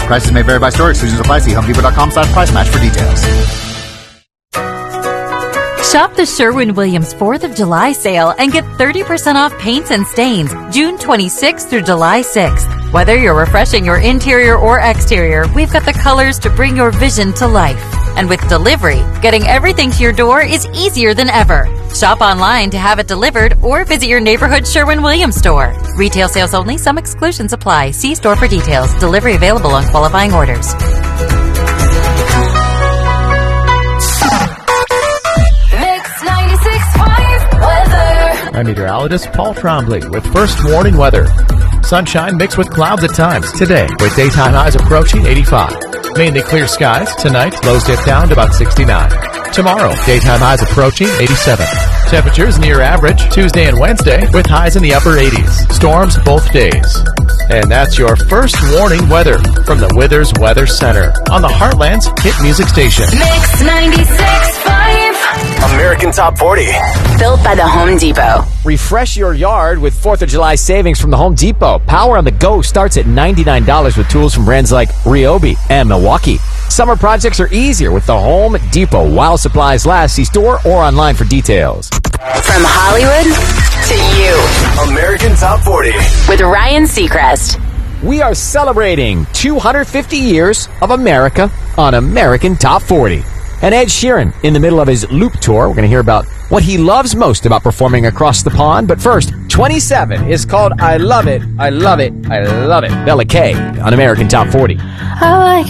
Prices may vary by store. Exclusions apply. See HomeDepot.com/price match for details. Shop the Sherwin-Williams 4th of July sale and get 30% off paints and stains June 26th through July 6th. Whether you're refreshing your interior or exterior, we've got the colors to bring your vision to life. And with delivery, getting everything to your door is easier than ever. Shop online to have it delivered or visit your neighborhood Sherwin-Williams store. Retail sales only. Some exclusions apply. See store for details. Delivery available on qualifying orders. I'm meteorologist Paul Trombley with first warning weather. Sunshine mixed with clouds at times today, with daytime highs approaching 85. Mainly clear skies. Tonight, lows dip down to about 69. Tomorrow, daytime highs approaching 87. Temperatures near average Tuesday and Wednesday, with highs in the upper 80s. Storms both days. And that's your first warning weather from the Withers Weather Center on the Heartland's hit music station. Mix 96.5. American Top 40. Built by the Home Depot. Refresh your yard with 4th of July savings from the Home Depot. Power on the go starts at $99 with tools from brands like Ryobi and Milwaukee. Summer projects are easier with the Home Depot while supplies last. See store or online for details. From Hollywood to you. American Top 40. With Ryan Seacrest. We are celebrating 250 years of America on American Top 40. And Ed Sheeran in the middle of his Loop Tour. We're going to hear about what he loves most about performing across the pond. But first, 27 is called I Love It, I Love It, I Love It. Bella K on American Top 40. I like